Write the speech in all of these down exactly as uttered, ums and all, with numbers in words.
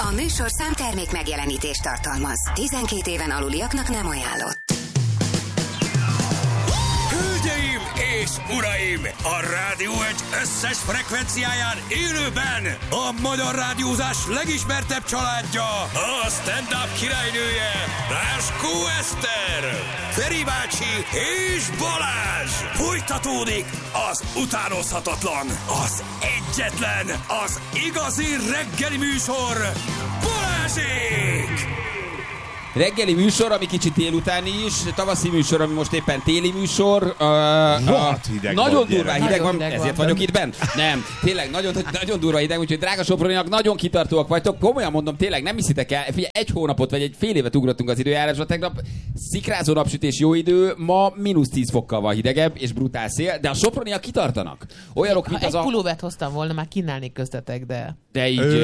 A műsor számtermék megjelenítést tartalmaz. tizenkét éven aluliaknak nem ajánlott. Hölgyeim és uraim! A Rádió egy összes frekvenciáján élőben a magyar rádiózás legismertebb családja, a stand-up királynője, Ráskó Eszter, Feri bácsi és Balázs! Folytatódik az utánozhatatlan, az egyetlen, az igazi reggeli műsor, Balázsék! Reggeli műsor, ami kicsit délutáni is, tavaszi műsor, ami most éppen téli műsor. Uh, Rohadt hideg nagyon van, durvá hideg Nagyon van, hideg ezért van. vagyok itt benn. Nem, tényleg nagyon, nagyon durva hideg, úgyhogy drága Soproniak, nagyon kitartóak vagytok. Komolyan mondom, tényleg nem hiszitek el, figyelj, egy hónapot vagy egy fél évet ugrottunk az időjárásba, tegnap szikrázó napsütés, jó idő, ma mínusz tíz fokkal van hidegebb és brutál szél, de a Soproniak kitartanak. Olyanok, Ha mint egy az a... pulóvert hoztam volna, már kínálnék köztetek, de... De így... Jaj,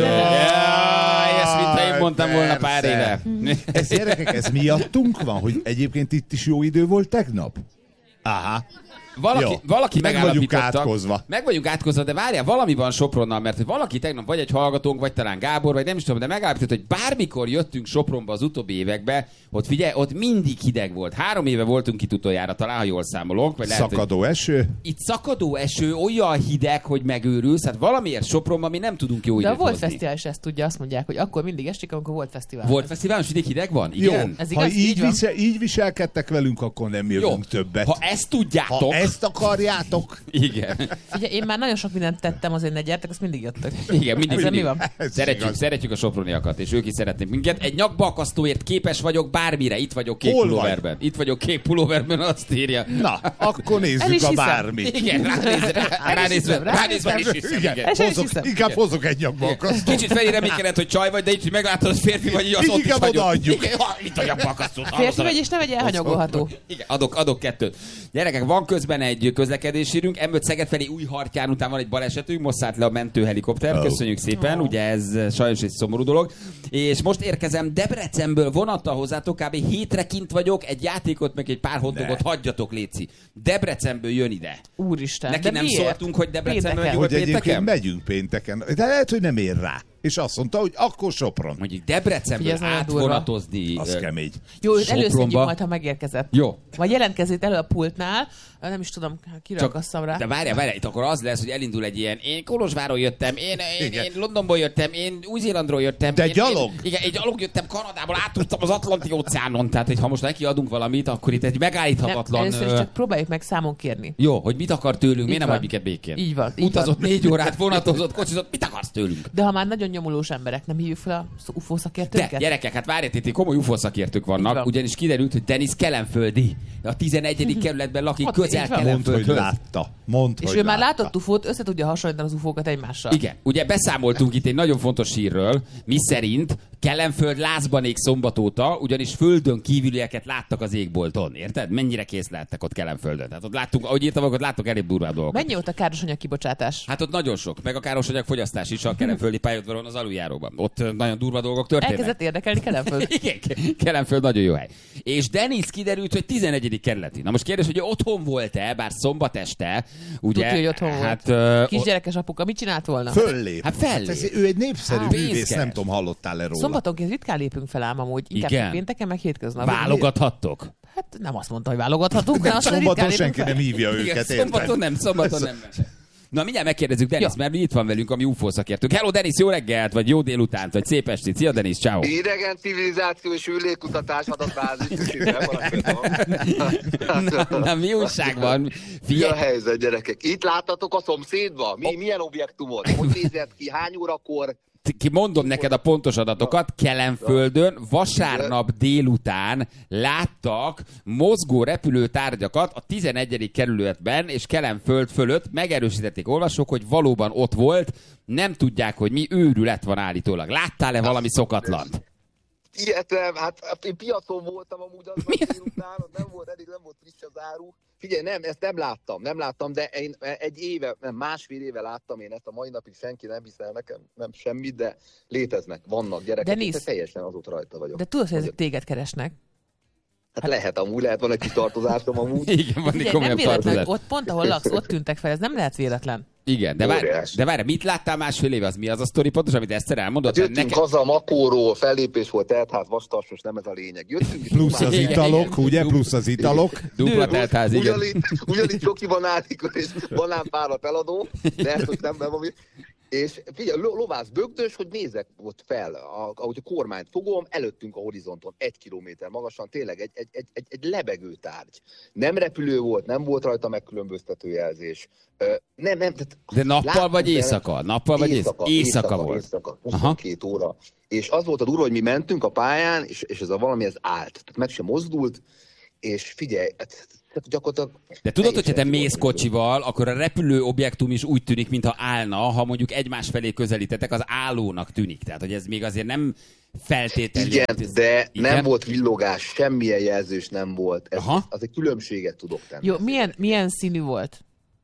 Jaj, ezt mintha én mondtam volna pár persze. éve. Ez gyerekek, ez miattunk van, hogy egyébként itt is jó idő volt tegnap? Aha. Valaki, Jó. valaki Meg vagyunk megállapította- átkozva. Meg vagyunk átkozva, de várjál, valami van Sopronnal, mert hogy valaki tegnap, vagy egy hallgatónk, vagy talán Gábor, vagy nem is tudom, de megállapította, hogy bármikor jöttünk Sopronba az utóbbi évekbe, ott figyelj, ott mindig hideg volt. Három éve voltunk itt utoljára, talán, ha jól számolok. Vagy lehet, Szakadó eső? itt szakadó eső, olyan hideg, hogy megőrülsz, hát valamiért Sopronban mi nem tudunk jó De a időt Volt hozni. Fesztivál is ezt tudja, azt mondják, hogy akkor mindig esik, amikor volt fesztivál. Volt fesztivál, és mindig hideg van? Jó, Igen? Ez ha igaz? így, Így van. visel, így viselkedtek velünk, akkor nem Jó, jövünk többet. ha ezt tudjátok... Ha ezt akarjátok, Igen. Ugye én már nagyon sok mindent tettem, azért ne gyertek, azt mindig jöttök. Igen, mindig, Ezzel mindig. mi van? Ez Szeretjük, igaz. szeretjük a soproniakat, és ők is szeretnék minket. Egy nyakbalkasztóért képes vagyok bármire. Itt vagyok kék Hol vagy? pulóverben. Itt vagyok kék pulóverben, azt írja. Na, akkor El nézzük is a hiszem. bármit. Igen, ránézve, ránézve, ránézve, is hiszem, Igen, igen. El is hozok, hiszem. inkább hozok egy nyakbalkasztót. Kicsit Feri reménykedett, hogy csaj vagy, de így, hogy meglátod, hogy férfi vagy, így az Így ott is inkább vagyok. odaadjuk. Igen, ha, itt a nyakbalkasztót. Férfi vagy, és nem egy elhanyagolható. Igen, adok, adok kettőt. Gyerekek, van közben egy közlekedésírünk, M öt Szeged felé Újhartyán után van egy balesetünk, most szállt le a mentőhelikopter, Oh. köszönjük szépen, ugye ez sajnos egy szomorú dolog. És most érkezem Debrecenből vonattal hozzátok, kb. hétre kint vagyok, egy játékot, meg egy pár hotdogot hagyjatok, léci. Debrecenből jön ide. Úristen. Neki de nem miért? szóltunk, hogy Debrecenből Pénteken. megyünk, Hogy vagy egyébként pénteken? megyünk pénteken. De lehet, hogy nem ér rá. És azt mondta, hogy akkor Sopron. Mondjuk Ugye Debrecenből ez nagyon durva. átvonatozni Az ö, kemény. Jó, őt Sopronba. előszedjük majd, ha megérkezett. Jó. Vagy jelentkezzét elő a pultnál, nem is tudom, kire Csak, akasszam rá. de várjál, várjál, itt akkor az lesz, hogy elindul egy ilyen, én Kolozsvárról jöttem, én, én, Igen. én Londonból jöttem, én Új-Zélandról jöttem. De én, gyalog? Én, igen, egy gyalog jöttem Kanadából, átúztam az Atlanti óceánon, tehát hogy ha most neki adunk valamit, akkor itt egy nem, megállíthatatlan... először is ö, csak próbáljuk meg számon kérni. Jó, hogy mit akar tőlünk, miért nem van. hagy minket békén? Így van, így Utazott van. négy órát, vonatozott, kocsizott, mit akarsz tőlünk? De ha már nagyon nyomulós emberek, nem hívjuk fel a u f o De szakértőket? gyerekek, hát várjátok, itt komoly u f o szakértők Így vannak, van. ugyanis kiderült, hogy Denis kelenföldi, a tizenegyedik kerületben lakik, Ott közel így van. Mondd, hogy Kelenföldhöz. látta. Mondd, És hogy ő már látta. látott u f o-t, össze tudja hasonlítani az u f o-kat egymással. Igen, ugye beszámoltunk itt egy nagyon fontos hírről, mi szerint Kelenföld lázban ég szombat óta, ugyanis földön kívülieket láttak az égbolton, érted? Mennyire kész lehettek ott Kelenföldön. Tehát ott láttunk, ahogy írtam, ott láttok elég durvá dolgokat. Mennyi volt a károsanyag kibocsátás? Hát ott nagyon sok, meg a károsanyag fogyasztás is a kelenföldi pályaudvaron az aluljáróban. Ott ö, nagyon durva dolgok történnek. Elkezdett érdekelni Kelenföld? Igen, Kelenföld nagyon jó hely. És Denis kiderült, hogy tizenegyedik kerületi. Na most kérdés, hogy ő otthon volt-e, bár szombat este, ugye? Tudja, hogy otthon hát, volt. ö, Kisgyerekes apuka, mit csinált volna? Föllép. Hát fellép. Ez, ő egy népszerű Á, művész, pénzkeres. nem tudom, hallottál-e róla. Szombatonként ritkán lépünk fel ám amúgy. Inkább Igen. pénteken, meg hétköznap. válogathattok. Hát nem azt mondta, hogy válogathatunk, de Nem, azt mondja, szombaton ritkán lépünk senki fel. nem hívja Igen, őket, szombaton érted? nem, szombaton nem. Na, mindjárt megkérdezzük Denis, Ja. mert mi itt van velünk, ami u f o szakértők. Hello, Denis, jó reggelt, vagy jó délutánt, vagy szép estét. Szia, Denis, ciao. Idegen civilizáció és űrlégkutatás adatbázis. Na, na, mi újság van? Mi a Figyelj, helyzet, gyerekek? Itt láttatok a szomszédba? Mi, milyen objektumot? Hogy nézett ki? Hány órakor? ki mondom neked a pontos adatokat, Kelenföldön vasárnap délután láttak mozgó repülőtárgyakat a tizenegyedik kerületben és Kelenföld fölött. Megerősítették olvasók, hogy valóban ott volt, nem tudják, hogy mi őrület van állítólag. Láttál-e valami szokatlant? Ilyet nem, hát én piacon voltam amúgy az délután, az nem volt eddig, nem volt friss az áru. Figyelj, nem, ezt nem láttam, nem láttam, de én egy éve, nem, másfél éve láttam én ezt, a mai napig senki nem hiszel nekem, nem semmit, de léteznek, vannak gyerekek, Denis, én teljesen azóta rajta vagyok. De tudod, hogy ezek téged keresnek? Hát lehet amúgy, lehet van egy kitartozásom amúgy. Igen, van egy Figyelj, nem komolyabb véletlen, hogy tartozás. ott pont, ahol laksz, ott tűntek fel, ez nem lehet véletlen. Igen, de várj, de várj, mit láttál másfél éve? Az mi az a sztori pontosan, amit Eszter elmondott? Hát jöttünk Neked... haza a Makóról, fellépés volt, teltház, vastas, most nem ez a lényeg. Jöttünk, Plusz az igen, italok, igen. ugye? Plusz az italok. Dupla teltház, igen. Ugyanígy, ugyanígy csoki banánikor és banánpárat eladó, de ezt most nem, nem ami. És figyelj, lovász bögdös, hogy nézek ott fel, a, ahogy a kormányt fogom, előttünk a horizonton, egy kilométer magasan, tényleg egy, egy, egy, egy, egy lebegő tárgy. Nem repülő volt, nem volt rajta megkülönböztető jelzés. Nem, nem, tehát De nappal vagy éjszaka? Nappal vagy éjszaka? Éjszaka, éjszaka volt. Éjszaka, huszonkét óra. És az volt a durva, hogy mi mentünk a pályán, és, és ez a valami, ez állt. Tehát meg sem mozdult, és figyelj, tehát gyakorlatilag... De tudod, hogyha te mész kocsival, akkor a repülő objektum is úgy tűnik, mintha állna, ha mondjuk egymás felé közelítetek, az állónak tűnik. Tehát, hogy ez még azért nem feltétlenül... Igen, de igen? nem volt villogás, semmilyen jelzős nem volt. Ez, az egy különbséget tudok tenni. Jó, milyen, milyen színű volt?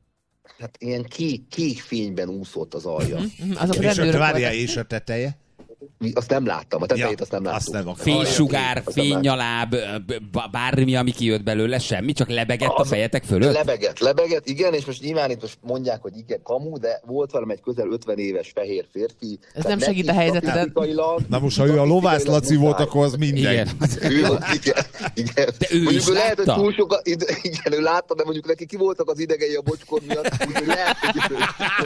Hát ilyen kék, kék fényben úszott az alja. Azok És a, rendőrök várjál, voltak. és a teteje? Azt nem láttam, a tetejét azt nem láttam. Azt nem, Fénysugár, fénynyaláb, bármi, ami kijött belőle, semmi, csak lebegett a fejetek fölött? Lebegett, lebegett, igen, és most nyilván itt most mondják, hogy igen, kamu, de volt valami egy közel ötven éves fehér férfi. Ez nem segít a helyzetedet. Na most, ha ő a Lovász Laci volt, akkor az minden. Igen. Ő, igen, igen. De ő mondjuk is ő lehet, hogy látta? túl sokat, igen, ő látta, de mondjuk neki ki voltak az idegei a bocskor miatt, úgyhogy lehet, hogy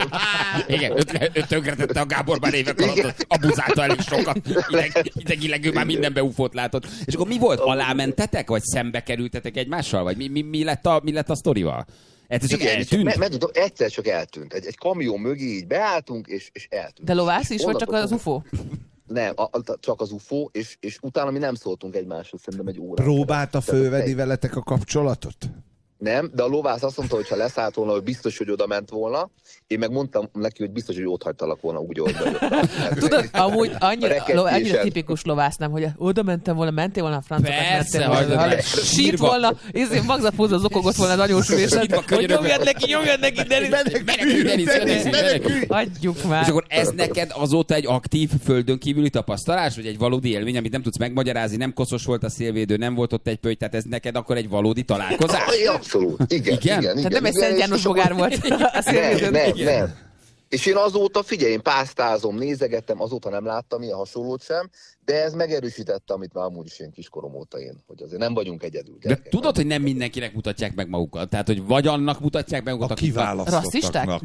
ő... Igen, ő tönkretette a Gábor már évek alatt, abuzálta elég sokat, ideg, idegileg ő már mindenbe ufót látott. És akkor mi volt? Alámentetek, vagy szembe kerültetek egymással? Vagy mi, mi, mi, lett, a, mi lett a sztorival? Egyszer csak igen, eltűnt? Me, me, tudom, egyszer csak eltűnt. Egy, egy kamion mögé így beálltunk, és, és eltűnt. De lovász is, vagy csak az ufó? Nem, a, a, csak az ufó, és, és utána mi nem szóltunk egymáshoz, szerintem egy órát. Próbálta fölvenni veletek a kapcsolatot? Nem, de a lovász azt mondta, hogy ha leszállt volna, hogy biztos, hogy oda ment volna. Én meg mondtam neki, hogy biztos, hogy ott hagytalak volna úgy, ahogy vagyok. Tudod, amúgy annyira, lo, annyira Rekedésen. tipikus lovász, nem, hogy oda mentem volna, mentél volna a francokat, Persze, mentél hagyod volna. meg. Sírt Sírva. volna, ezért magzatpózza zokogott volna az anyósülésen. Sírva Hogy könyörögve. nyomjad neki, nyomjad neki, Denis. Menekülj, Denis, Denis, menekülj! Hagyjuk És már. akkor ez neked azóta egy aktív földön kívüli tapasztalás, vagy egy valódi élmény, amit nem tudsz megmagyarázni, nem koszos volt a szélvédő, nem volt ott egy pöty, tehát ez neked akkor egy valódi találkozás? Aj, abszolút. Igen, Igen? igen, igen. Tehát nem egy igen, Szent és János akkor- bogár volt. A Nem, szélvédőn. nem, nem. És én azóta, figyelj, én pásztázom, nézegettem, azóta nem láttam ilyen hasonlót sem, de ez megerősítette, amit már amúgy is én kiskorom óta én, hogy azért nem vagyunk egyedül. De gyerekek. tudod, hogy nem mindenkinek mutatják meg magukat. Tehát, hogy vagy annak mutatják meg A magukat, akik- kiválasztottaknak.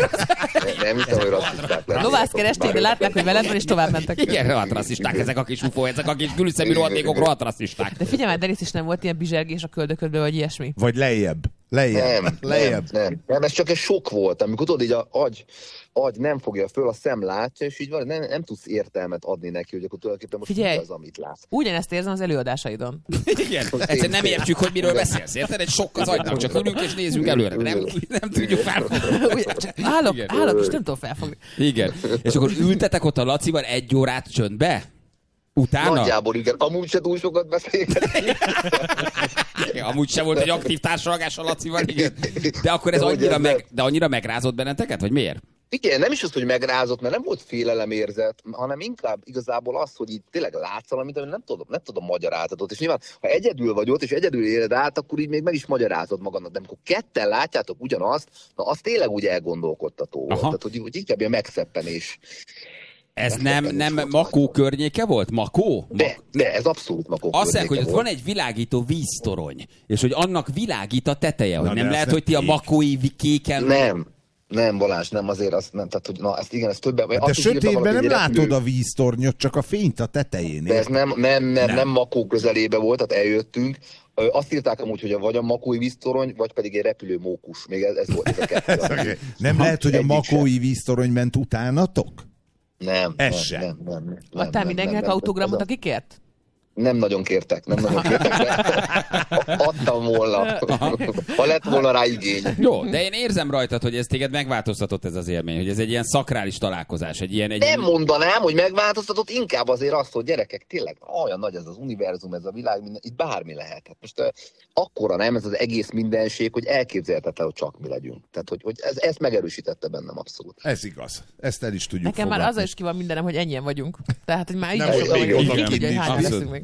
Nem, nem hiszem, hogy rasszisták lennének. Lovász keresték, de látták, hogy veled van, és tovább mentek. Igen, rohadt rasszisták ezek a kis ufó, ezek a kis külszemű rohadékok rohadt rasszisták. De figyelj már, Denis, is nem volt ilyen bizsergés a köldöködbe, vagy ilyesmi. Vagy lejjebb. Lejjebb. Nem, Lejjebb. nem, nem, nem, ez csak egy sok volt, amikor tudod, így a agy, agy nem fogja föl, a szem látja, és így van, nem, nem tudsz értelmet adni neki, hogy akkor tulajdonképpen most Figyelj. mi az, amit látsz. Ugyanezt érzem az előadásaidon. Igen, egyszerűen nem értjük, hogy miről beszélsz, érted? Egy sok az agynak, csak ülünk és nézzünk előre, de nem, nem tudjuk felfogni. Ugye, csak állok, Igen. állok, és nem tudom felfogni. Igen. És akkor ültetek ott a Lacival egy órát csöndbe? Utána? Nagyjából igen, amúgy se túl sokat beszélgetünk. Igen, amúgy sem volt egy aktív társalgás a Lacival, igen. De akkor ez De hogy annyira, ez meg, nem- de annyira megrázott benneteket, vagy miért? Igen, nem is az, hogy megrázott, mert nem volt félelemérzet, hanem inkább igazából az, hogy így tényleg látsz valamit, amit nem tudom, nem tudom magyarázatot. És nyilván, ha egyedül vagy ott, és egyedül éled át, akkor így még meg is magyarázod magadnak. De amikor ketten látjátok ugyanazt, na az tényleg úgy elgondolkodtató volt. Aha. Tehát, hogy, hogy inkább ilyen megszeppenés. Ez nem, Megszeppenés nem volt Makó rajta. környéke volt? Makó? De, de ez abszolút Makó Azt mondják, hogy környéke ott volt. van egy világító víztorony, és hogy annak világít a teteje, hogy Na, de nem az lehet, nem hogy ti a kék. makói vi- kéken... Nem, nem, Balázs, nem azért, azt nem, tehát, hogy na, ezt igen, ez többen. De azt is írtam sötétben valaki, nem hogy repülő- látod a víztornyot, csak a fényt a tetején. De ez nem, nem, nem, Nem. nem, nem Makó közelébe volt, tehát eljöttünk. Ö, Azt írták amúgy, hogy vagy a makói víztorony, vagy pedig egy repülő mókus. Még ez, ez volt ez a kettő. Nem lehet, hogy a Egyik makói víztorony ment utánatok? Nem, Ez nem, sem. nem, nem, nem, Adtál nem, mindenkinek nem, nem, autogramot, ez a- aki kért? Nem nagyon kértek, nem nagyon kértek, de adtam volna, ha lett volna rá igény. Jó, de én érzem rajtad, hogy ez téged megváltoztatott ez az élmény, hogy ez egy ilyen szakrális találkozás, egy ilyen... Egy Nem mondanám, hogy megváltoztatott, inkább azért azt, hogy gyerekek, tényleg olyan nagy ez az univerzum, ez a világ, minden, itt bármi lehet. Hát most uh, akkora nem ez az egész mindenség, hogy elképzelhetetlen, hogy csak mi legyünk. Tehát, hogy, hogy ez, ezt megerősítette bennem abszolút. Ez igaz. Ezt el is tudjuk Nekem már fogadni. azzal is ki van mindenem, hogy ennyien vagyunk. Tehát, hogy már így Nem is vagy sokan még vagyunk, oda ki tudja, hogy kinni, hányan abszolút. leszünk még.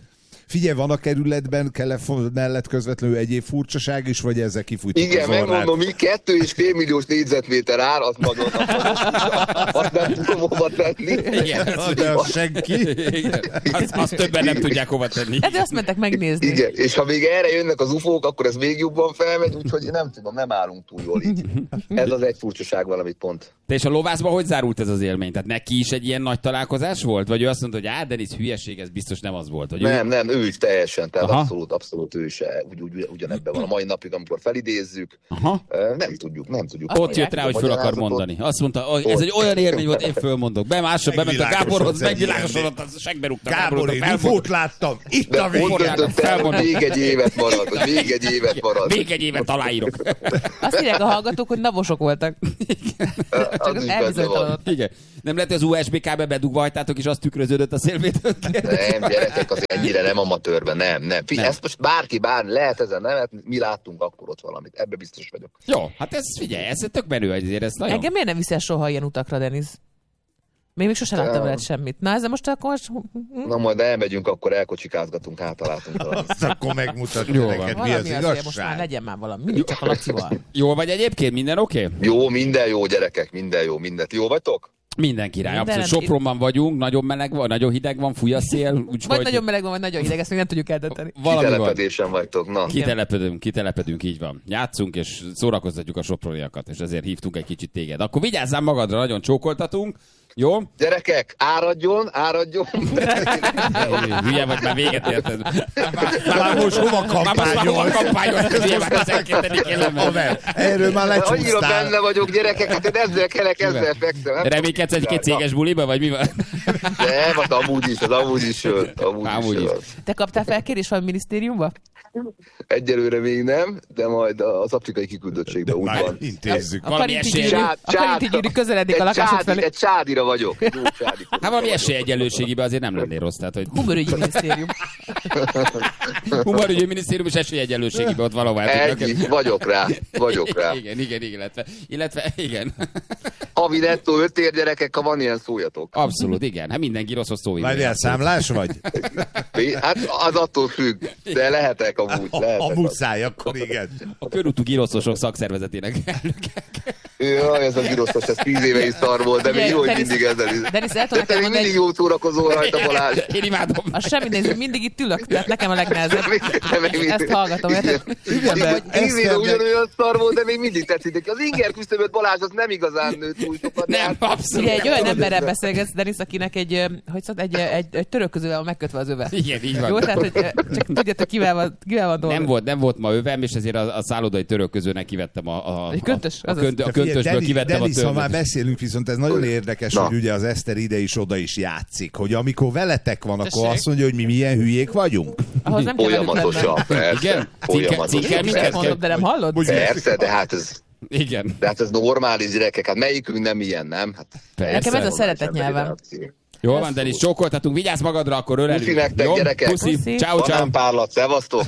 Figyelj, van a kerületben Kelefon mellett közvetlenül egyéb furcsaság is, vagy ezzel kifújtuk igen, az orrát? megmondom, mi kettő és fél milliós négyzetméter ár, az nagyon azt nem tudom hova tenni. Igen, Az, de az senki. Igen. Azt, azt többen nem tudják hova tenni. Ezért azt mentek megnézni. Igen, és ha még erre jönnek az ufók, akkor ez még jobban felmegy, úgyhogy nem tudom, nem állunk túl jól így. Ez az egy furcsaság valamit pont. Te és a lovászban hogy zárult ez az élmény? Tehát neki is egy ilyen nagy találkozás volt? Vagy ő azt mondta, hogy á, Denis, hülyeség, ez biztos nem az volt? Vagy Nem, ő... nem, ő is teljesen, tehát Aha. abszolút, abszolút ő is ugy, ugy, ugyanebben van a mai napig, amikor felidézzük. Aha. Nem tudjuk, nem tudjuk. Ott jött rá, hogy föl akar mondani. Azt mondta, hogy ez egy olyan élmény volt, én fölmondok. Bemásra, bement a Gáborhoz, megvilágosodott, segbe rúgta a Gábor, Gáborot. én Felfog... ufót láttam, itt De a úgy vége. döntött el, hogy még egy évet marad, hogy még egy évet marad. Még egy évet aláírok. Azt írják a hallgatók, hogy navosok voltak. Az is benne van. Elbizonytalanodtak. Igen. Nem lehet, hogy az u es bé kábe bedugva hagytátok, és az tükröződött a szélvétől? Nem, gyerekek, azért ennyire nem amatőrben, nem, nem. Figyelj, Nem. ezt most bárki, bár lehet ezen nevet, mi láttunk akkor ott valamit, ebbe biztos vagyok. Jó, hát ez figyelj, ez tök menő azért, ez nagyon... Engem miért nem viszel soha ilyen utakra, Denis? Még, még sosem láttam veled semmit. Na, ezzel most akkor... Na majd elmegyünk, akkor elkocsikázgatunk, hát találtunk valamit. Azt akkor megmutatja Jó neked, van. mi az Valami azért most már igazság. legyen már valami. Mindig csak a Lacival. Jól vagy egyébként? Minden oké? Okay? Jó, minden jó, gyerekek, minden jó, mindent. Jó vagytok? Minden király, Minden abszolút. rendben. Sopronban vagyunk, nagyon meleg van, nagyon hideg van, fúj a szél, Vagy úgyhogy nagyon meleg van, vagy nagyon hideg, ezt még nem tudjuk eldönteni. valami van. Kitelepedésen vagytok, na. Kitelepedünk, kitelepedünk, így van. Játszunk és szórakoztatjuk a soproniakat, és ezért hívtunk egy kicsit téged. Akkor vigyázzál magadra, nagyon csókoltatunk. Jó? Gyerekek, áradjon, áradjon. Hülye vagy, már véget érted. Már most hova Már most már hova kampányol? kampányol? Hülye már tizenketedikén nem Haver, erről már Annyira lecsúsztál. benne vagyok, gyerekek, hát én ezzel kelek, ezzel fekszem. Nem Reménykedsz egy-két céges buliba, vagy mi van? Nem, az amúgy is, az amúgy is jön. Amúgy, Amúgy is. is. jön. Te kaptál felkérés valami minisztériumba? Egyelőre még nem, de majd az afrikai kiküldöttségben úgy Már van. intézzük. A Valami Karinti esély- gyűrű, Csád- a Karinti csád- gyűrű közeledik a egy lakásod csádi- felé. Egy csádira vagyok. Jó csádi. Hát valami esélyegyenlőségiben azért nem lennél rossz. Tehát, hogy Humorügyi minisztérium. humorügyi minisztérium és esélyegyenlőségiben ott valahol el tudnak. Egy, vagyok rá, vagyok rá. Igen, igen, igen, illetve, illetve igen. Havi nettó öt ér, gyerekek, ha van ilyen, szóljatok. Abszolút, igen. Hát mindenki rosszhoz szó. Várjál, számlás vagy? Hát az attól függ, de lehetek amúgy. A, Lehetek a muszáj, akkor igen. A körútú giroszosok szakszervezetének elnöke. Jaj, ez a giroszos, ez tíz éve is szar volt, de még Ugye, jó, hogy Denis- mindig ezzel is. Denis, el De tudom te neked még mondani, mindig jó szórakozol rajta, Balázs. Én imádom. az semmi néző, mindig itt ülök, tehát nekem a legnehezebb. De még mindig- Ezt hallgatom, érted? Igen, de Hogy tíz éve Eszter, ugyanolyan szar volt, de még mindig tetszik neki. Az inger küszöböt, Balázs, az nem igazán nőtt túl sokat. de Nem, hát- abszolút. Ugye egy olyan emberrel beszélgetsz, Denis, akinek egy, ö, hogy szólt, egy, ö, egy, egy töröközővel van megkötve az öve. Igen, így van. Jó, tehát, hogy ö, csak tudjátok, kivel van, kivel van dolga. Nem volt, nem volt ma övem, és ezért a, a szállodai török közőnek kivettem a, a, Egy köntös, a, a, azaz. könt, a De figyelj, köntösből Denis, kivettem Denis, a ha már törlőt. beszélünk, viszont ez nagyon érdekes, Na. hogy ugye az Eszter ide is, oda is játszik, hogy amikor veletek van, akkor Tessék. azt mondja, hogy mi milyen hülyék vagyunk. Ahhoz nem kell velük Folyamatosan, lenni. persze. Igen? Cinkel- cinkel Folyamatosan. minket? Ezt mondod, de nem hallod? Persze, de hát ez... Igen. De hát ez normális, gyerekek, hát melyikünk nem ilyen, nem? Hát Nekem ez a Persze. szeretet nyelvem. Jól van, Denis, csókoltatunk, vigyázz magadra, akkor ölelünk. Puszi nektek, Jó? gyerekek. Puszi, Puszi. ciao, ciao. Banánpárlat, szevasztok!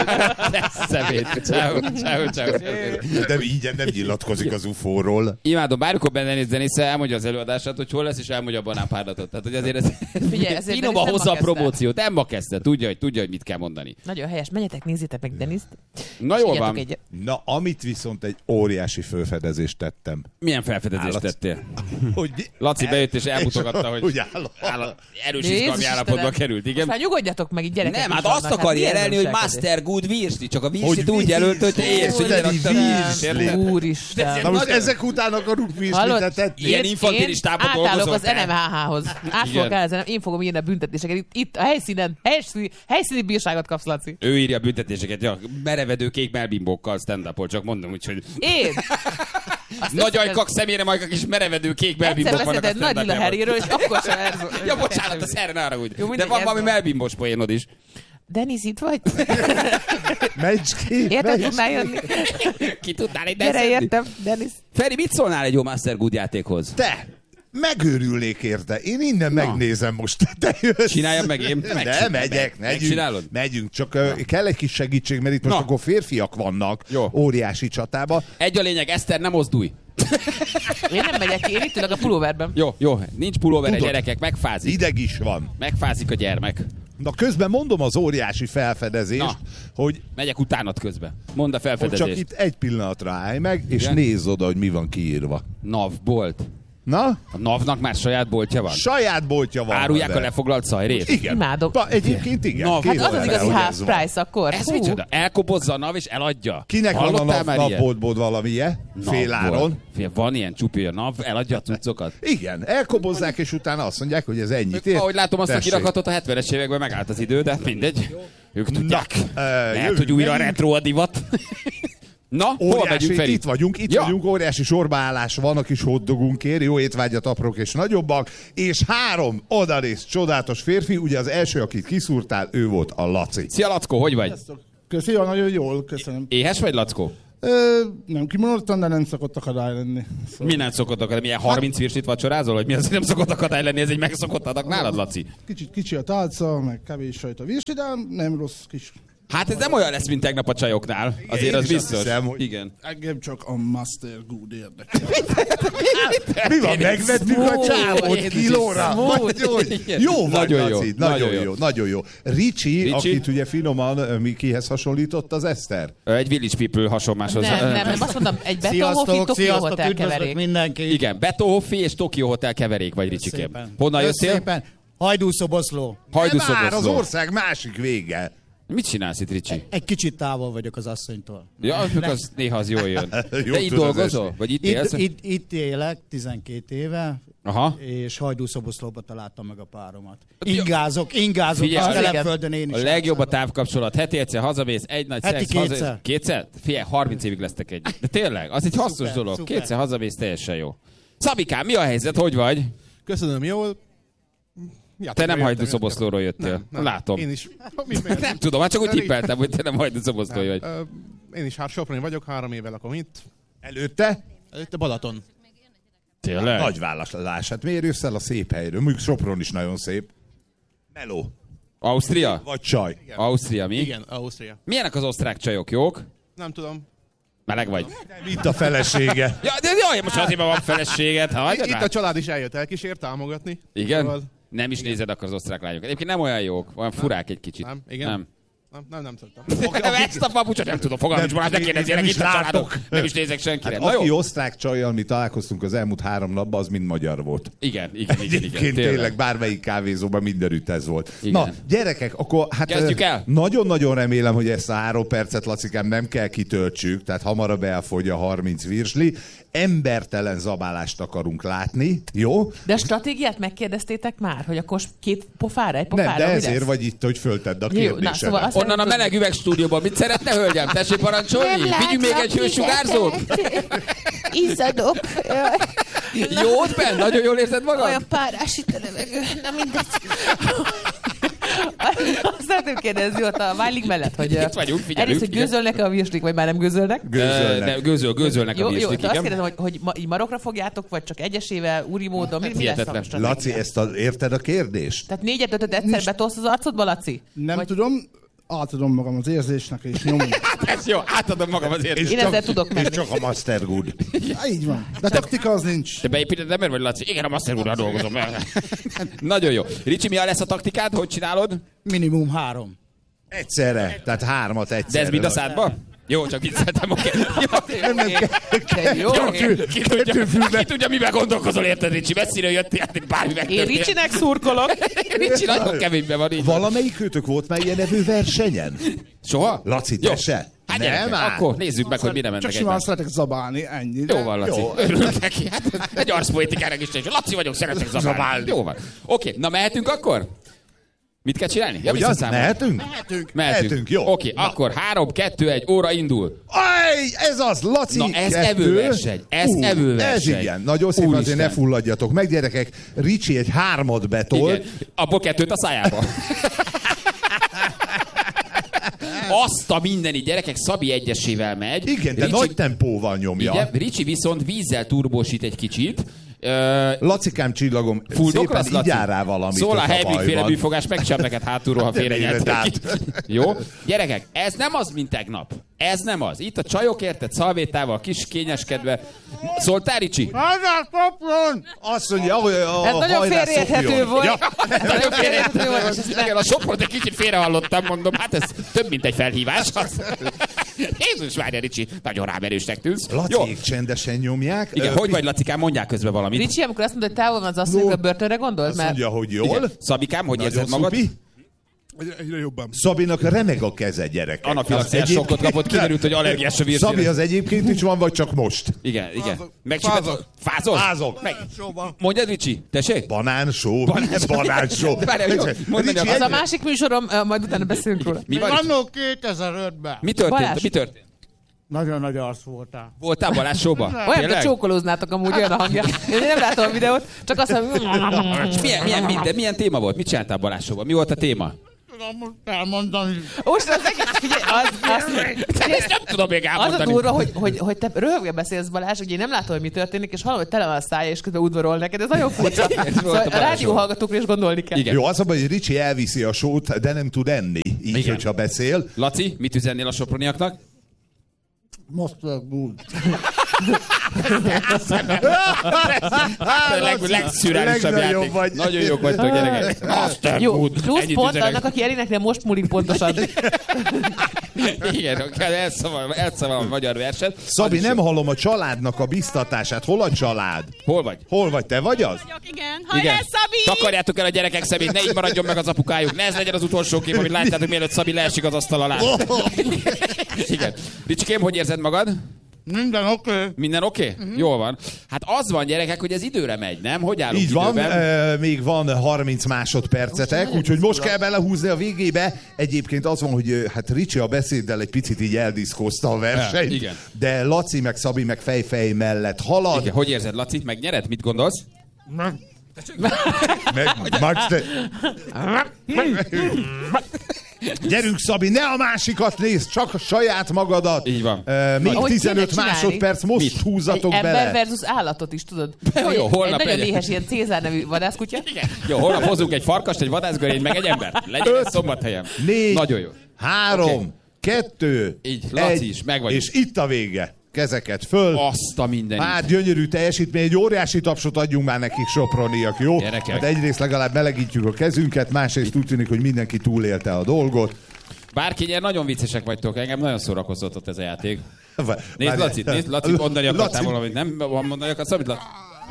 Szemét, ciao, ciao, ciao. De így nem nyilatkozik az ufóról. Imádom, bármikor benne néz Denis, elmondja az előadását, hogy hol lesz, és elmondja a banánpárlatot. Tehát, hogy azért ez Figyelj, ezért finoman Denis nem hozza a ma kezdte. promóciót. Nem ma kezdte, tudja, hogy, tudja, hogy mit kell mondani. Nagyon helyes. Menjetek, nézzétek meg Deniszt. Na jól Írjatok van. Egy... Na, amit viszont egy óriási felfedezést tettem. Milyen felfedezést Állat. tettél? Hogy Laci bejött és elmutogatta, hogy Úgy áll. áll- erős Jézus izgalmi állapotba Istenem. került, Most igen. már nyugodjatok meg, így gyerekek Nem, is hát vannak, azt akarja milyen jelelni, hogy önselkedés. Master Good Virsli, csak a Hogy Virslit úgy jelölt, hogy Virsli. érts, hogy Úristen, rakta Virsli. rá. Úristen. Na most ezek után akarunk Hallod? virslitet Ilyen Én- infantilis én tábor átállok dolgozol az te? en em há há-hoz. Át Igen. fogok elzenni, én fogom írni a büntetéseket. Itt, itt a helyszínen, helyszíni, helyszíni bírságot kapsz, Laci. Ő írja a büntetéseket, ja, merevedő kék melbimbókkal stand-upol, csak mondom, úgyhogy Én? Azt nagy össze- ajkak, szemére majkak és merevedő kék Egyszer melbimbók vannak a beszélted Nagy Lila stand-upjában. Harryről, és akkor sem erről. Ja, bocsánat, az erre ne arra úgy. Jó, De mindegy, van ez valami van. melbimbós poénod is. Denis, itt vagy? Menj ki! Érted, menj tudnál jönni? Ki tudnál egy Gyere, értem, Denis. Feri, mit szólnál egy jó Master Good játékhoz? Te! Megőrülnék érte. Én innen megnézem most. Te jössz. Csináljam meg én? Nem, Megcsinálom. megyek, megyünk, Megcsinálod? megyünk, csak uh, kell egy kis segítség, mert itt most Na. akkor férfiak vannak Jó. óriási csatába. Egy a lényeg, Eszter, nem mozdulj. Én nem megyek ki, én itt ülök a pulóverben. Jó, jó, nincs pulóver, Tudod. gyerekek, megfázik. Ideg is van. Megfázik a gyermek. Na közben mondom az óriási felfedezést, Na. hogy, Megyek utánad közbe. Mondd a hogy felfedezést. csak itt egy pillanatra állj meg, és Igen? nézz oda, hogy mi van kiírva. NAV bolt. Na? A NAV-nak már saját boltja van. Saját boltja van. Árulják vele. a lefoglalt szajrét? Igen. Imádom. Pa, egyébként igen. Na, Két Hát az az olyan igazi el, hogy half ez van. price akkor. Ez Hú. micsoda? Elkobozza a NAV és eladja? Kinek van a Hallottál nap, már ilyet? napboltból valamilyen? Féláron? Fél, van ilyen csupi, a NAV eladja a cuccokat? Igen, elkobozzák, és utána azt mondják, hogy ez ennyit ér. Ahogy látom azt a Tessék. kirakatot, a hetvenes években megállt az idő, de mindegy. Ők tudják. Na, ö, Lehet, jövünk hogy újra megint. retro a divat. Na, hol Óriási, megyünk, Feri? itt vagyunk, itt Ja. vagyunk, óriási sorbaállás van a kis hotdogunkért, jó étvágyat aprók és nagyobbak, és három odanéz csodálatos férfi, ugye az első, akit kiszúrtál, ő volt a Laci. Szia, Lackó, hogy vagy? Köszi, jó, nagyon jól, köszönöm. Éhes vagy, Lackó? Ö, nem kimondottam, de nem szokott akadály lenni. Szóval Mi nem szokott akadály? Milyen harminc virslit vacsorázol, hogy mi az, hogy nem szokott akadály lenni? Ez egy megszokott adag nálad, Laci? Kicsit kicsi a tálca, meg kevés sajt a virsi, de nem rossz kis. Hát ez nem olyan lesz, mint tegnap a csajoknál. Azért Én az is azt biztos. hiszem, hogy- Igen. Engem csak a Master Good érdekel. Mi van, megvettük a Smooth. csávót Jézus, kilóra? smooth. Vagy hogy? Igen. Jó vagy, Nagyon jó, Laci, nagyon nagyon jó, jó. nagyon jó. Ricsi, Ricsi? akit ugye finoman ö, Mikihez hasonlított az Eszter. Ö, Egy Village People hasonláshoz. Nem, nem, nem, azt mondom, egy Beton Hoffi, Sziasztok, Tokyo sziasztok, Hotel üdvözlök keverék. mindenki. Igen, Beto Hoffi és Tokyo Hotel keverék vagy, Ricsikém. Szépen. Honnan Kösz jöttél? Szépen. Hajdúszoboszló. Nem már, az Hajdúszoboszló. ország másik vége. Mit csinálsz itt, Ricsi? Egy kicsit távol vagyok az asszonytól. Ja, az néha az jól jön. Jó De itt tudod dolgozol? esni. Vagy itt élsz? Itt, itt, itt élek tizenkét éve, Aha. és Hajdúszoboszlóba találtam meg a páromat. Ja. Ingázok, ingázok, Figyelj, a az Telepföldön én is. A legjobb a játszom. távkapcsolat. Heti egyszer hazamész, egy nagy Heti szex, kétszer. haza... Kétszer? Figyelj, harminc évig lesztek egy. De tényleg, az egy hasznos Szuper, dolog. szuper. Kétszer hazamész, teljesen jó. Szabikám, mi a helyzet? Hogy vagy? Köszönöm, jól. Ja, Te nem jöttem, Hajdúszoboszlóról jöttél. Nem, nem. Látom. Én is. Mi, miért? Nem tudom, hát csak úgy Nem, tippeltem, hogy te nem Hajdúszoboszlói vagy. Ö, Én is hát Soproni vagyok, három éve lakom itt. Előtte? Előtte Balaton. Tényleg? Nagy választás. Hát miért jössz el a szép helyről? Mondjuk Sopron is nagyon szép. Meló. Ausztria? Vagy csaj. Igen. Ausztria, mi? Igen, Ausztria. Milyenek az osztrák csajok, jók? Nem tudom. Meleg vagy? Itt a felesége. Ja, de jaj, most azért van feleséged. Ha, Itt a család is eljött elkísért támogatni. Igen? Szóval- Nem is nézed akkor az osztrák lányokat. Egyébként nem olyan jók, olyan furák egy kicsit. Nem, igen. Nem. Nem, nem, nem szoktam. Ezt a papucsot nem tudom, fogalmam Nem, nincs, Balázs, ne én- kérdezzél, én itt nem a is családok. látok. Nem is nézek senkire. Hát Na aki jó? osztrák csajjal, mi találkoztunk az elmúlt három napban, az mind magyar volt. Igen, igen, igen, igen. Egyébként tényleg bármelyik kávézóban mindenütt ez volt. Igen. Na, gyerekek, akkor hát Kezdjük ö, el? nagyon-nagyon remélem, hogy ezt a három percet, Lacikám, nem kell kitöltsük, tehát hamarabb elfogy a harminc virsli. Embertelen zabálást akarunk látni, jó? De a stratégiát megkérdeztétek már, hogy akkor két pofára, egy Nem, pofára, de mi ezért lesz? vagy itt, hogy föltedd a Jó, na, kérdésedet. szóval azt Onnan a nem meleg üvegstúdióban mit szeretne, hölgyem? Tessék parancsolni? Vigyünk még egy hősugárzót? Izzadok. Jót, Ben? Nagyon jól érzed magad? Olyan párás itt a levegő. Na mindegy. Azt szeretném kérdezni ott a Válig mellett, hogy Itt vagyunk, figyelünk, egyrészt, hogy igen. gőzölnek-e a virslik, vagy már nem gőzölnek? Gőzölnek. De gőzöl, gőzölnek a Jó, jó, virslik, de azt igen. kérdezem, hogy, hogy ma, így marokra fogjátok, vagy csak egyesével, úri módon, mi, mi lesz a hihetetlen. stratégia? Laci, ezt a, érted a kérdést? Tehát négyet, ötöt egyszer betolsz az arcodba, Laci? Nem Vagy- tudom, átadom magam az érzésnek, és nyomom. Hát ez jó, átadom magam az Én érzést. ezzel tudok És menni. csak a Master Good. Ja, így van. De taktika az nincs. Te beépíted ember vagy, Laci? Igen, a Master úrral dolgozom. Nagyon jó. Ricsi, mi lesz a taktikád? Hogy csinálod? Minimum három. Egyszerre, tehát hármat De egyszerre. ez mind a szádba? Jó, csak vicceltem, oké. Nem, nem kell. Jó, Ki, ki, tudja, ki tudja, miben gondolkozol, érted, Ricsi? Messziről jöttél, hát bármi én megtörtént. Ricsinek szurkolok. Ricsi nagyon keményben van így. Valamelyik őtök volt már ilyen nevű versenyen? Soha? Laci, Jó. te se? Hát Nem gyerekek, áll. akkor nézzük meg, hogy mire Csak mennek simán egymás. szeretek zabálni, ennyi. Jó van, Laci. Jó. Örülök neki. Hát, egy arszpoétikának is nincs. Laci vagyok, szeretek zabálni. Jó van. Oké, na mehetünk akkor? Mit kell csinálni? Ja, Ugyan, visszaszámolom. mehetünk? Mehetünk. Mehetünk, jó. Oké, Na. akkor három, kettő, egy, óra indul. Aj, ez az, Laci! Na, ez kettő. evőverseny, ez Ú, evőverseny. Ez igen, nagyon szépen Úristen. azért ne fulladjatok meg, gyerekek. Ricsi egy hármat betol. Igen. Abból kettőt a szájába. Azt a mindeni gyerekek, Szabi egyesével megy. Igen, de Ricsi, nagy tempóval nyomja. igen, Ricsi viszont vízzel turbósít egy kicsit, Ö, Lacikám csillagom, Fuldoklasz, szépen Laci? igyál rá valamit. Szól a ott Hedwig féle bajban. bűfogás, megcsap neked hátulról, ha félrenyeltek Tehát. ki. Jó? Gyerekek, ez nem az, mint tegnap. Ez nem az. Itt a csajok érted szalvétával, kis kényeskedve. Szóltál, Ricsi? Hajrá, Sopron! Azt mondja, hogy a Ez nagyon hajrá félreérthető szopjon. volt. Ja. Nagyon félreérthető volt. Igen, a Sopront egy kicsit félrehallottam, mondom, hát ez több, mint egy felhívás. Jézus, várja, Ricsi, nagyon rám erősnek tűnsz. Jó. Laciék csendesen nyomják. Igen, Ö, hogy vagy, Lacikám, mondják közben valamit. Ricsi, amikor azt mondod, hogy távol van az asszony, a börtönre gondolt? Azt Mert mondja, hogy jól. Igen. Szabikám, hogy Nagyon érzed magad? szupi. Egyre, egyre jobban. Szabinak remeg a keze, gyerekek. Anafilaxiás Az egyéb- sokkot kapott, kiderült, hogy allergiás a virsére. Szabi az egyébként is van, vagy csak most? Igen, igen. Fázok. Megcsipett... Fázok. Fázol? Fázok. Meg... Mondjad, Ricsi, tessék? Banánsó. Banánsó. Banánsó. Várjál, jó, mondd meg, Ricsi, az a egy- másik műsorom, ö, majd utána beszélünk róla. Mi van? Annó kétezer-ötben. Mi történt? Balázs. Mi történt? Nagyon nagy arc voltál. Voltál Balázs showba? Olyan, mint Tényleg? csókolóznátok amúgy, olyan a hangja. Én nem látom a videót, csak azt mondom... És milyen, milyen, milyen, milyen téma volt? Mit csináltál Balázs showba? Mi volt a téma? Tudom most elmondani. Most az egész, figyelj, az, az, Ezt nem tudom még az a elmondani. durva, hogy, hogy, hogy te röhögve beszélsz, Balázs, hogy én nem látom, hogy mi történik, és hallom, hogy tele van a szája, és közben udvarol neked. Ez nagyon furcsa. Szóval a a rádió hallgatókra is gondolni kell. Igen. Jó, az a baj, hogy Ricsi elviszi a sót, de nem tud enni. Így, Igen. hogyha beszél. Laci, mit üzennél a soproniaknak? Master good. A leg, legszürreálisabb legnagyobb játék. vagy. Nagyon jók vagytok, gyerekek. Master Jó, good. plusz Ennyit pont üzenek. annak, aki elénekli, most múlik pontosan. Igen, elszaval, elszaval a magyar verset. Szabi, Az is nem jó. hallom a családnak a biztatását. Hol a család? Hol vagy? Hol vagy? Te vagy az? Igen, Igen. hajrá, Szabi! Takarjátok el a gyerekek szemét, ne így maradjon meg az apukájuk. Ne ez legyen az utolsó kép, amit látjátok, mielőtt Szabi leesik az asztal alá. Igen. Ricsikém, hogy érzed magad? Minden oké. Okay. Minden oké? Okay? Uh-huh. Jól van. Hát az van, gyerekek, hogy ez időre megy, nem? Hogy állunk Így van, időben? e, még van harminc másodpercetek, úgyhogy most kell belehúzni a végébe. Egyébként az van, hogy ö, hát Ricsi a beszéddel egy picit így eldiszkozta a versenyt, Ja, igen. de Laci meg Szabi meg fejfej mellett halad. Igen. Hogy érzed, Laci? Megnyered? Mit gondolsz? Meg, Max, te... Gyerünk, Szabi, ne a másikat nézd, csak a saját magadat. Így van. E, még Ahogy tizenöt kéne csinálni. másodperc, most Mit? húzzatok Egy bele. ember versus állatot is, tudod? Jó, jó, holnap egy nagyon legyen. éhes ilyen Cézár nevű vadászkutya. Jó, holnap hozunk egy farkast, egy vadászgörényt, meg egy embert. Legyen ez Szombathelyen. Négy, Nagyon jó. három, Oké. kettő, Így, Laci egy, is, meg vagyunk. és itt a vége. Kezeket föl. Azt a mindenit. Hát gyönyörű teljesítmény, egy óriási tapsot adjunk már nekik, soproniak, jó? Gyerekek. Hát egyrészt legalább melegítjük a kezünket, másrészt úgy tűnik, hogy mindenki túlélte a dolgot. Bárki nyer, nagyon viccesek vagytok, engem nagyon szórakoztatott ez a játék. Várj- Nézd Laci, nézd Laci, mondani akartál Laci- valamit, nem? Mondani akarsz valamit, Laci?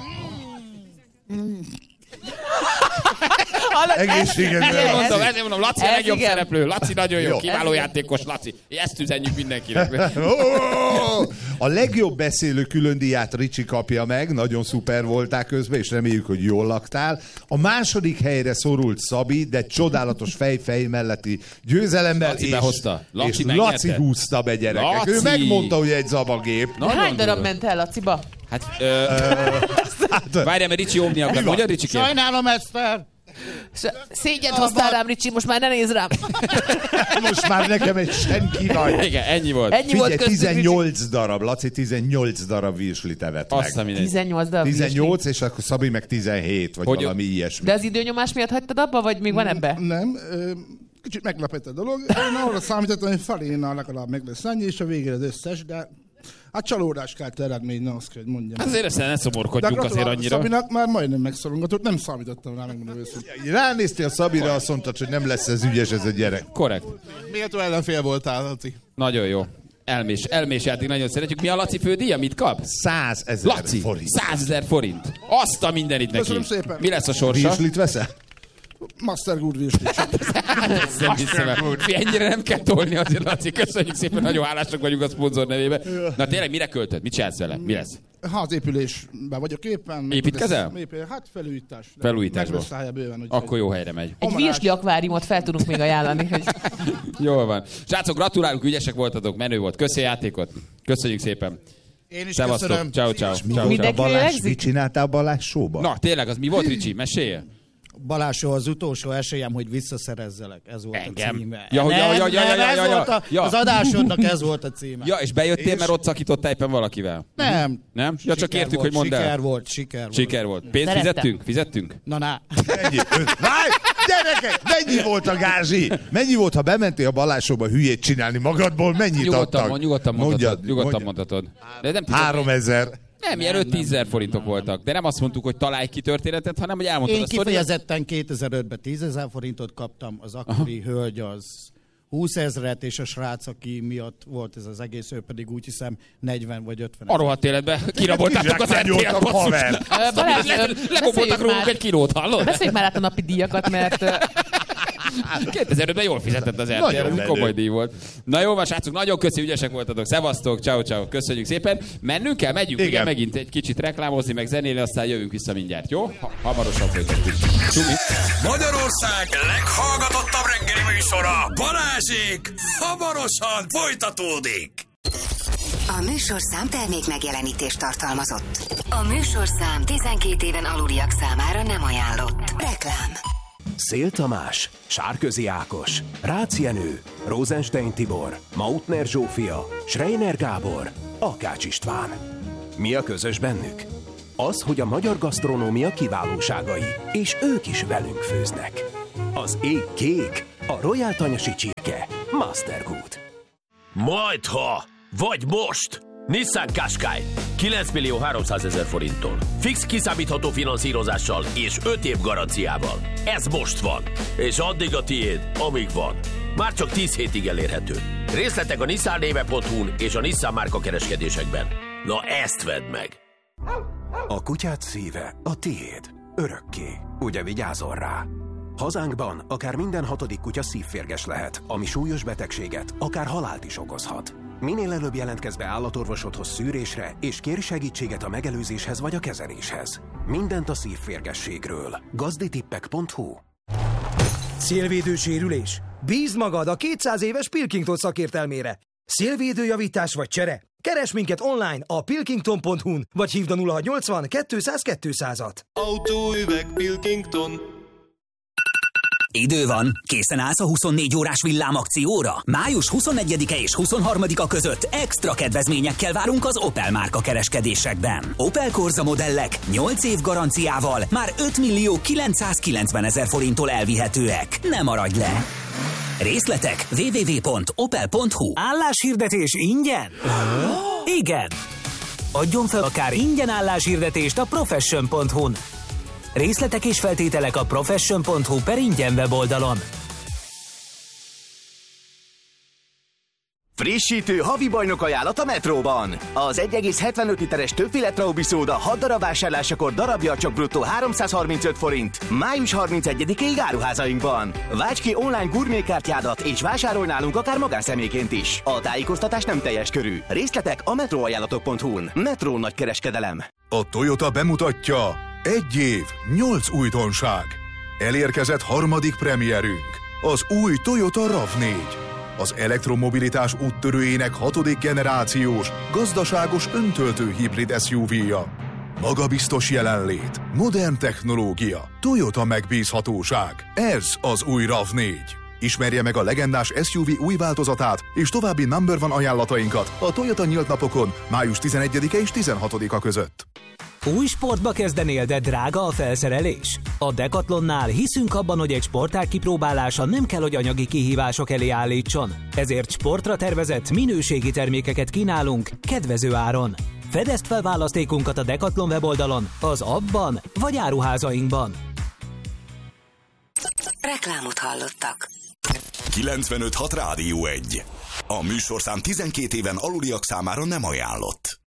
Egészségedre. Ezért Ez- mondom, ezért mondom, Laci a ez legjobb igen. szereplő. Laci nagyon jó, Jó. kiváló Ez játékos, Laci. Ezt üzenjük mindenkinek. Ó, a legjobb beszélő különdíját Ricsi kapja meg, nagyon szuper voltál közben, és reméljük, hogy jól laktál. A második helyre szorult Szabi, de csodálatos fejfej melletti győzelemmel, Laci és, behozta. Laci és megnyerte. Laci húzta be, gyerekek. Laci. Ő megmondta, hogy egy zabagép. De hány darab ment el, Laciba? Hát, ö, várjál, mert Ricsi óvni akar. Mondja, Ricsi kérem. Sajnálom, Eszter. S- Szégyent hoztál rám, Ricsi, most már ne nézz rám. Most már nekem egy senki vagy. Igen, ennyi volt. Ennyi volt Figyelj, köztük, Ricsi. tizennyolc darab, Laci tizennyolc darab virslit evett Azt a meg. mindenit. tizennyolc darab. tizennyolc, és akkor Szabi meg tizenhét, vagy Hogy- valami ilyesmi. De az időnyomás miatt hagytad abba, vagy még van ebbe? Nem, ö, kicsit meglepett a dolog. Én arra számítottam, hogy felénál legalább meg lesz ennyi, és a végére az összes, de hát csalódás kelt eredmény, na azt kell, hogy mondjam. Azért ezt ne De szomorkodjunk azért gratulálok annyira. Szabinak már majdnem megszorongatott, nem számítottam rá, megmondom őszintén. Ránéztél Szabira, azt mondtad, hogy nem lesz ez ügyes ez a gyerek. Korrekt. Méltó ellenfél voltál, Laci. Nagyon jó. Elmés, elmés játék, nagyon szeretjük. Mi a Laci fődíja? Mit kap? százezer Laci, forint. százezer forint. Azt a mindenit neki. Köszönöm szépen. Mi lesz a sorsa? Virslit veszel? Master Good virsli. Nem hiszem el. Mi ennyire nem kell tolni azért, Laci. Köszönjük szépen, nagyon hálásak vagyunk a szponzor nevében. Na tényleg, mire költöd? Mit csinálsz vele? Mi lesz? Házépülésben vagyok éppen. Építkezel? Épül- Hát felújítás. Felújításban. Meg lesz rája bőven. úgyhogy- Akkor jó helyre megy. Egy virsli akváriumot fel tudunk még ajánlani. Hogy... Jól van. Srácok, gratulálunk, ügyesek voltatok, menő volt. Köszi a játékot. Köszönjük szépen. Én is Szevasztok. köszönöm. Ciao, ciao. Mi Ciao, volt a Mindenki Balázs? lélegzik? Mit csináltál Balázs showban? Na, tényleg, az mi volt, Ricsi? Mesélj. Balázsó, az utolsó esélyem, hogy visszaszerezzelek. Ez volt Engem. a címe. Ja, hogy- ja, nem, ja, ja, nem, ja, ez ja, ja. volt a, Ja. az adásodnak ez volt a címe. Ja, és bejöttél, És- mert ott szakítottál éppen valakivel? Nem. Nem? Ja, csak Siker értük, volt, hogy mondd el. Siker volt, siker volt. Siker volt. Pénzt Szerettem. fizettünk? Fizettünk? Na, na. Mennyi? Várj! Gyerekek, mennyi volt a gázsi? Mennyi volt, ha bementél a Balázsóba hülyét csinálni magadból? Mennyit Nyugodtan, adtak? mond, nyugodtan mondhatod. Mondjad, Nyugodtan mondjad. mondhatod. De nem tudom, Három ezer. Nem, ilyen öt-tízezer forintok voltak. De nem azt mondtuk, hogy találj ki történetet, hanem hogy elmondtad Én a sztoridat. kifejezetten kétezer-ötben tízezer forintot kaptam, az akkori Aha. hölgy az húszezret, és a srác, aki miatt volt ez az egész, ő pedig úgy hiszem negyven vagy ötven. A rohadt életben kiraboltátok az er té el Kizsákmányoltak, haver. basszus. Balázs, Le- beszéljük Legomboltak rólunk már- egy kilót, hallod? Beszéljük már át a napi díjakat, mert ö, kétezer-ötben jól fizetett az er té el, Nagyon ez menő. komoly díj volt. Na jó, van, srácok, nagyon köszi, ügyesek voltatok. Szevasztok, ciao, ciao, köszönjük szépen. Mennünk kell, megyünk, Igen. igen, megint egy kicsit reklámozni, meg zenélni, aztán jövünk vissza mindjárt, jó? Ha- hamarosan folytatjuk. Csumi. Magyarország leghallgatottabb reggeli műsora, Balázsék, hamarosan folytatódik. A műsorszám termék megjelenítést tartalmazott. A műsorszám tizenkét éven aluliak számára nem ajánlott. Reklám. Szél Tamás, Sárközi Ákos, Rácz Jenő, Rosenstein Tibor, Mautner Zsófia, Schreiner Gábor, Akács István. Mi a közös bennük? Az, hogy a magyar gasztronómia kiválóságai, és ők is velünk főznek. Az ég kék, a Royal Tanyasi csirke, Mastergood. Majdha, vagy most! Nissan Qashqai kilenc millió háromszázezer forinttól. Fix kiszámítható finanszírozással és öt év garanciával. Ez most van, és addig a tiéd, amíg van. Már csak tíz hétig elérhető. Részletek a nissan néve pont hu-n és a Nissan márka kereskedésekben. Na ezt vedd meg! A kutyád szíve a tiéd. Örökké. Ugye vigyázol rá? Hazánkban akár minden hatodik kutya szívférges lehet, ami súlyos betegséget, akár halált is okozhat. Minél előbb jelentkezz be állatorvosodhoz szűrésre, és kérj segítséget a megelőzéshez vagy a kezeléshez. Mindent a szívférgességről. gazditippek pont hu. Szélvédő sérülés? Bízd magad a kétszáz éves Pilkington szakértelmére. Szélvédőjavítás vagy csere? Keres minket online a pilkington pont hu-n, vagy hívd a nulla hatszáznyolcvan kétszáz kétszázat. Autóüveg Pilkington. Idő van, készen állsz a huszonnégy órás villámakcióra? május huszonegyedike és huszonharmadika között extra kedvezményekkel várunk az Opel márka kereskedésekben. Opel Corsa modellek nyolc év garanciával már öt millió kilencszázkilencvenezer forinttól elvihetőek. Ne maradj le! Részletek double-u double-u double-u pont opel pont hu. Álláshirdetés ingyen? Igen! Adjon fel akár ingyen álláshirdetést a profession pont hu-n. Részletek és feltételek a profession pont hu per ingyen weboldalon. Frissítő havi bajnok ajánlat a Metróban. Az egy egész hetvenöt literes többféle Traubi szóda hat darab vásárlásakor darabja csak bruttó háromszázharmincöt forint. május harmincegyedikéig áruházainkban. Válts ki online gurmékártyádat és vásárolj nálunk akár magánszemélyként is. A tájékoztatás nem teljes körű. Részletek a metróajánlatok pont hu-n. Metró nagykereskedelem. A Toyota bemutatja: egy év, nyolc újdonság. Elérkezett harmadik premierünk, az új Toyota rav négy. Az elektromobilitás úttörőjének hatodik generációs, gazdaságos öntöltő hibrid es u vé-ja. Magabiztos jelenlét, modern technológia, Toyota megbízhatóság. Ez az új rav négy. Ismerje meg a legendás es u vé új változatát és további number one ajánlatainkat a Toyota nyílt napokon május tizenegyedike és tizenhatodika között. Új sportba kezdenél, de drága a felszerelés? A Decathlonnál hiszünk abban, hogy egy sportág kipróbálása nem kell, hogy anyagi kihívások elé állítson. Ezért sportra tervezett minőségi termékeket kínálunk kedvező áron. Fedezd fel választékunkat a Decathlon weboldalon, az appban vagy áruházainkban. Reklámot hallottak. kilencvenöt hat Rádió egy. A műsorszám tizenkét éven aluliak számára nem ajánlott.